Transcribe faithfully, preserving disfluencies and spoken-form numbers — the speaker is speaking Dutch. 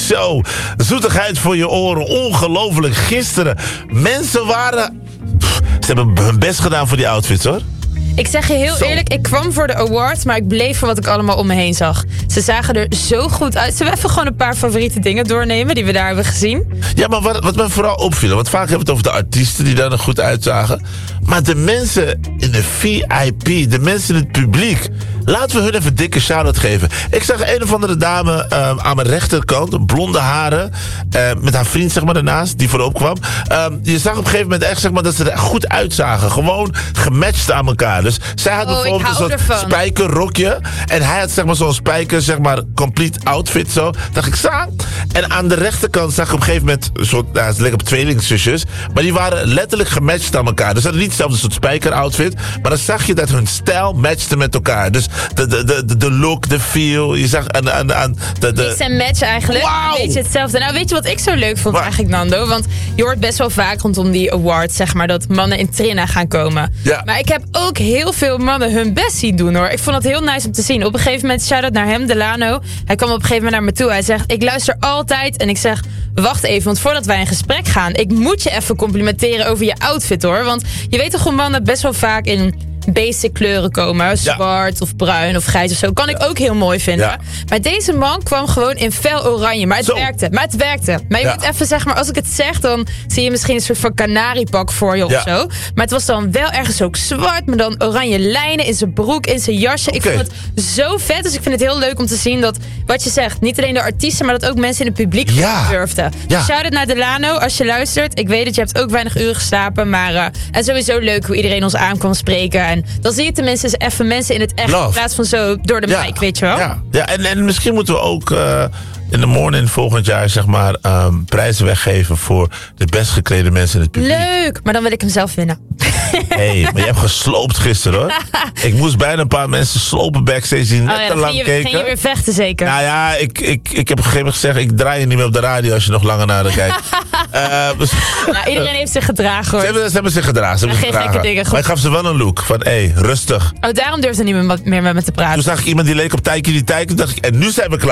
Zo, zoetigheid voor je oren. Ongelooflijk. Gisteren, mensen waren... Pff, ze hebben hun best gedaan voor die outfits, hoor. Ik zeg je heel Zo. eerlijk, ik kwam voor de awards, maar ik bleef voor wat ik allemaal om me heen zag. Ze zagen er zo goed uit. Zullen we even gewoon een paar favoriete dingen doornemen die we daar hebben gezien? Ja, maar wat, wat mij vooral opviel... want vaak hebben we het over de artiesten die daar er goed uitzagen... maar de mensen in de V I P, de mensen in het publiek... laten we hun even een dikke shout-out geven. Ik zag een of andere dame uh, aan mijn rechterkant, blonde haren... Uh, met haar vriend zeg maar daarnaast, die voorop kwam. Uh, je zag op een gegeven moment echt zeg maar, dat ze er goed uitzagen. Gewoon gematcht aan elkaar. Dus zij had Oh, bijvoorbeeld een soort ervan. spijkerrokje... en hij had zeg maar zo'n spijker, zeg maar, complete outfit zo. Dacht ik, zo. En aan de rechterkant zag ik op een gegeven moment... een soort, nou, ze leken op tweelingzusjes... maar die waren letterlijk gematcht aan elkaar. Dus ze hadden niet hetzelfde soort spijker-outfit... maar dan zag je dat hun stijl matchte met elkaar. Dus de, de, de, de look, de feel... je zag aan... aan, aan de, de... Mix en match eigenlijk. Wauw. Een beetje hetzelfde. Nou, weet je wat ik zo leuk vond Waar? eigenlijk, Nando? Want je hoort best wel vaak rondom die awards, zeg maar, dat mannen in Trinna gaan komen. Ja. Maar ik heb ook heel veel mannen hun best zien doen, hoor. Ik vond het heel nice om te zien. Op een gegeven moment, shout-out naar hem, Delano. Hij kwam op een gegeven moment naar me toe. Hij zegt, ik luister altijd. En ik zeg, wacht even, want voordat wij in gesprek gaan... ik moet je even complimenteren over je outfit, hoor. Want je weet toch hoe mannen best wel vaak in... basic kleuren komen. Zwart ja. of bruin of grijs of zo. Kan ik ook heel mooi vinden. Ja. Maar deze man kwam gewoon in fel oranje. Maar het zo. werkte. Maar het werkte. Maar je ja. moet even zeg maar, als ik het zeg, dan zie je misschien een soort van kanariepak voor je of ja. zo. Maar het was dan wel ergens ook zwart. Maar dan oranje lijnen in zijn broek, in zijn jasje. Okay. Ik vond het zo vet. Dus ik vind het heel leuk om te zien dat, wat je zegt, niet alleen de artiesten, maar dat ook mensen in het publiek ja. durfden. Ja. Shout-out naar Delano, als je luistert. Ik weet dat je hebt ook weinig uren geslapen. Maar uh, en sowieso leuk hoe iedereen ons aan kon spreken. En dan zie je tenminste even mensen in het echt. Love. In plaats van zo door de ja. mic, weet je wel. Ja, ja. En, en misschien moeten we ook uh, in de morning volgend jaar zeg maar um, prijzen weggeven voor de best geklede mensen in het publiek. Leuk, maar dan wil ik hem zelf winnen. Hé, hey, maar je hebt gesloopt gisteren, hoor. Ik moest bijna een paar mensen slopen backstage die net oh ja, te lang ging je, keken. Ging je weer vechten, zeker? Nou ja, ik, ik, ik heb op een gegeven moment gezegd, ik draai je niet meer op de radio als je nog langer naar de kijkt. uh, dus, nou, iedereen heeft zich gedragen, hoor. Ze hebben, ze hebben zich gedragen. Ze hebben zich gedragen. Dingen, maar ik gaf ze wel een look van, hé, hey, rustig. Oh, daarom durfde niemand meer met me te praten. Toen zag ik iemand die leek op Taiki die Taiki. Toen dacht ik, en nu zijn we klaar.